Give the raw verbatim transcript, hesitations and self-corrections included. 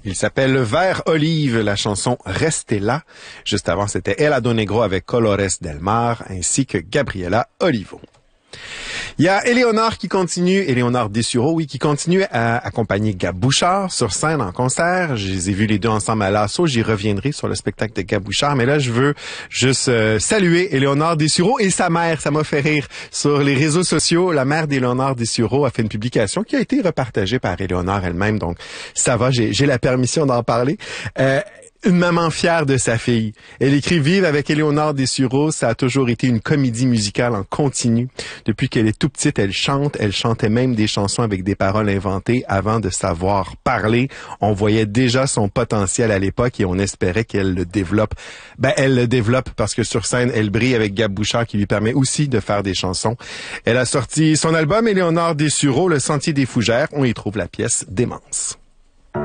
Il s'appelle Vert Olive, la chanson Restez là. Juste avant, c'était Helado Negro avec Colores del Mar, ainsi que Gabriela Olivo. Il y a Éléonore qui continue, Éléonore Dessureau, oui, qui continue à accompagner Gab Bouchard sur scène en concert. Je les ai vus les deux ensemble à l'Assaut. J'y reviendrai sur le spectacle de Gab Bouchard. Mais là, je veux juste euh, saluer Éléonore Dessureau et sa mère. Ça m'a fait rire. Sur les réseaux sociaux, la mère d'Éléonore Dessureau a fait une publication qui a été repartagée par Éléonore elle-même. Donc, ça va, j'ai, j'ai la permission d'en parler. Euh, Une maman fière de sa fille. Elle écrit « Vivre avec Éléonore Dessureau, ça a toujours été une comédie musicale en continu. Depuis qu'elle est tout petite, elle chante. Elle chantait même des chansons avec des paroles inventées avant de savoir parler. On voyait déjà son potentiel à l'époque et on espérait qu'elle le développe. Ben, elle le développe parce que sur scène, elle brille avec Gab Bouchard qui lui permet aussi de faire des chansons. Elle a sorti son album Éléonore Dessureau, Le Sentier des Fougères. On y trouve la pièce Démence.